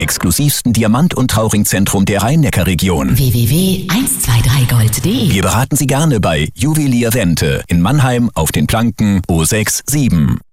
exklusivsten Diamant- und Trauringzentrum der Rhein-Neckar-Region. www.123gold.de. Wir beraten Sie gerne bei Juwelier Wendt in Mannheim auf den Planken O6 7.